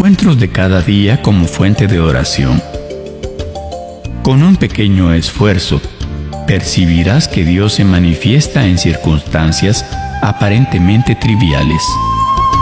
encuentros de cada día como fuente de oración. Con un pequeño esfuerzo, percibirás que Dios se manifiesta en circunstancias aparentemente triviales.